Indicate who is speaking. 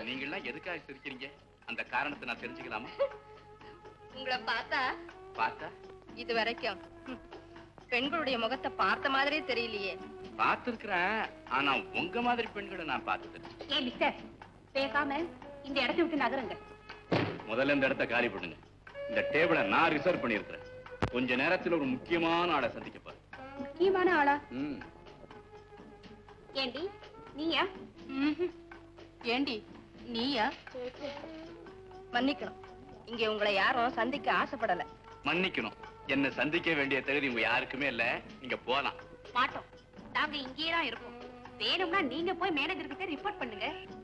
Speaker 1: நீங்க எல்லாம் எதுக்காக சிரிக்கிறீங்க? அந்த காரணத்தை நான் தெரிஞ்சுக்கலாமா?
Speaker 2: உங்களை
Speaker 1: பார்த்தா
Speaker 2: இது வரைக்கும் பெண்களுடைய முகத்தை பார்த்த மாதிரியே தெரியலையே.
Speaker 1: பார்த்திருக்கிறேன், ஆனா உங்க மாதிரி பெண்களை நான் பார்த்தது.
Speaker 2: ஏன் மிஸ்டர், பேசாம இந்த இடத்தை விட்டு நகருங்க.
Speaker 1: முதல்ல இந்த இடத்தை காலி பண்ணுங்க. இந்த டேபிளை நான் ரிசர்வ் பண்ணியிருக்கிறேன். கொஞ்ச நேரத்தில் ஒரு முக்கியமான ஆளை சந்திக்கப்பா.
Speaker 2: முக்கியமான ஆளா? ஏண்டி நீயா? ஏண்டி நீயா? மன்னிக்கணும், இங்க உங்களை யாரும் சந்திக்க ஆசைப்படல.
Speaker 1: மன்னிக்கணும், என்ன சந்திக்க வேண்டிய தகுதி உங்க யாருக்குமே இல்ல. நீங்க போலாம்.
Speaker 2: மாட்டோம், நாங்க இங்கேயே தான் இருக்கோம். வேணும்னா நீங்க போய் மேனேஜர் கிட்ட ரிப்போர்ட் பண்ணுங்க.